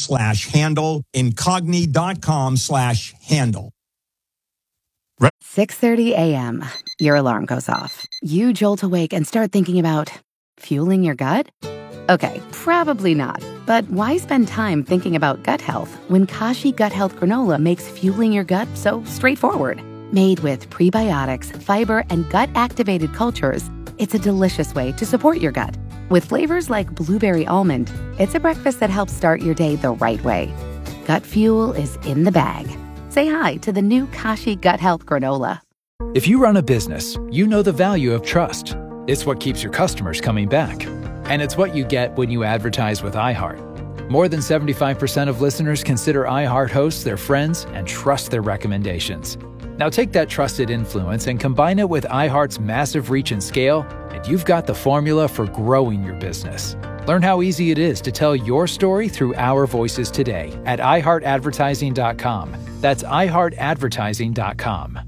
incogni.com/handle, incogni.com/handle. 6:30 a.m. Your alarm goes off. You jolt awake and start thinking about fueling your gut? Okay, probably not. But why spend time thinking about gut health when Kashi Gut Health Granola makes fueling your gut so straightforward? Made with prebiotics, fiber, and gut-activated cultures, it's a delicious way to support your gut. With flavors like blueberry almond, it's a breakfast that helps start your day the right way. Gut fuel is in the bag. Say hi to the new Kashi Gut Health Granola. If you run a business, you know the value of trust. It's what keeps your customers coming back. And it's what you get when you advertise with iHeart. More than 75% of listeners consider iHeart hosts their friends and trust their recommendations. Now take that trusted influence and combine it with iHeart's massive reach and scale, and you've got the formula for growing your business. Learn how easy it is to tell your story through our voices today at iHeartAdvertising.com. That's iHeartAdvertising.com.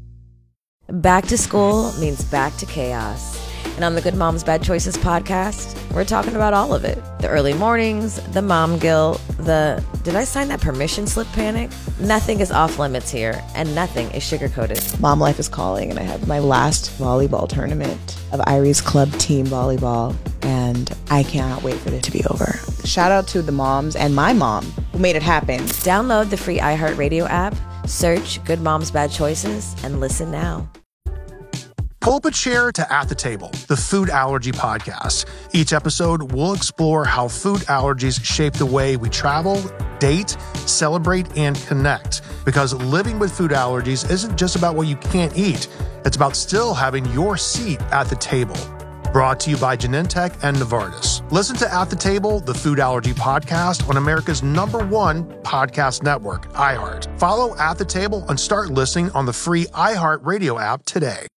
Back to school means back to chaos. And on the Good Moms Bad Choices podcast, we're talking about all of it. The early mornings, the mom guilt, the did I sign that permission slip panic? Nothing is off limits here, and nothing is sugar-coated. Mom life is calling, and I have my last volleyball tournament of Irie's club team volleyball, and I cannot wait for it to be over. Shout out to the moms and my mom who made it happen. Download the free iHeartRadio app, search Good Moms Bad Choices, and listen now. Pull up a chair to At the Table, the food allergy podcast. Each episode, we'll explore how food allergies shape the way we travel, date, celebrate, and connect. Because living with food allergies isn't just about what you can't eat. It's about still having your seat at the table. Brought to you by Genentech and Novartis. Listen to At the Table, the food allergy podcast on America's #1 podcast network, iHeart. Follow At the Table and start listening on the free iHeart Radio app today.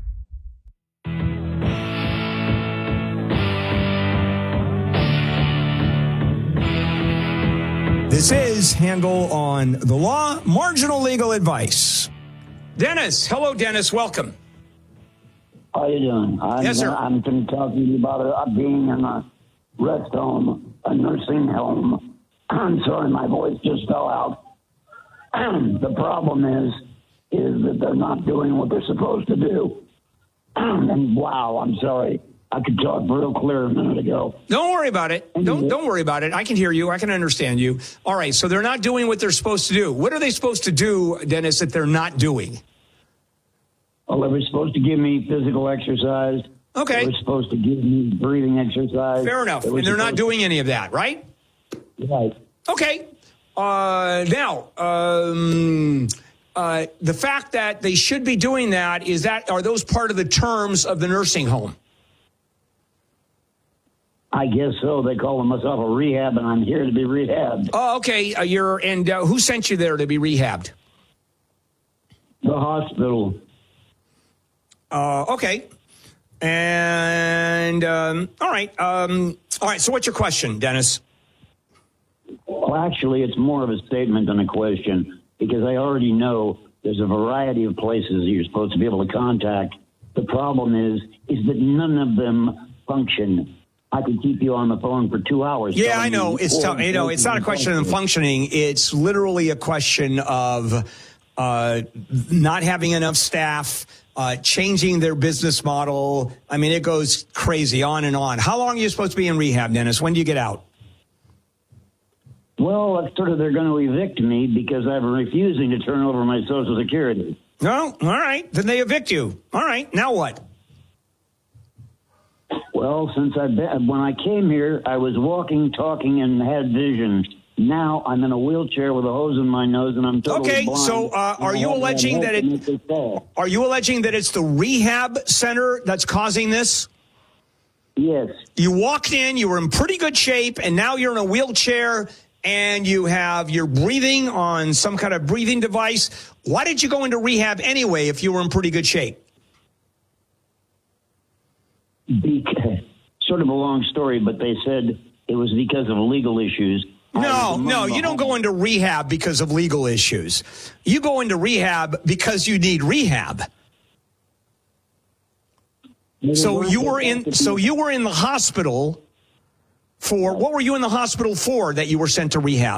This is Handle on the Law, marginal legal advice. Dennis. Hello, Dennis. Welcome. How you doing? Yes, sir. I'm going to talk to you about being in a rest home, a nursing home. I'm sorry, my voice just fell out. The problem is that they're not doing what they're supposed to do. And wow, I'm sorry. I could talk real clear a minute ago. Don't worry about it. Don't worry about it. I can hear you. I can understand you. All right, so they're not doing what they're supposed to do. What are they supposed to do, Dennis, that they're not doing? Well, they were supposed to give me physical exercise. Okay. They were supposed to give me breathing exercise. Fair enough. And they're not doing any of that, right? Right. Okay. Now, the fact that they should be doing that, are those part of the terms of the nursing home? I guess so. They call myself a rehab, and I'm here to be rehabbed. Oh, okay. Who sent you there to be rehabbed? The hospital. Okay. And all right. So what's your question, Dennis? Well, actually, it's more of a statement than a question, because I already know there's a variety of places you're supposed to be able to contact. The problem is that none of them function. I could keep you on the phone for 2 hours. Yeah, I know. It's tough. It's not a question of functioning. It's literally a question of not having enough staff, changing their business model. I mean, it goes crazy on and on. How long are you supposed to be in rehab, Dennis? When do you get out? Well, it's sort of they're going to evict me because I'm refusing to turn over my Social Security. No, all right. Then they evict you. All right. Now what? Well, when I came here, I was walking, talking, and had vision. Now I'm in a wheelchair with a hose in my nose, and I'm totally blind. So are you alleging that it's the rehab center that's causing this? Yes. You walked in, you were in pretty good shape, and now you're in a wheelchair, and you're breathing on some kind of breathing device. Why did you go into rehab anyway if you were in pretty good shape? Sort of a long story, but they said it was because of legal issues. No, you don't go into rehab because of legal issues. You go into rehab because you need rehab. So you were in the hospital for, what were you in the hospital for that you were sent to rehab?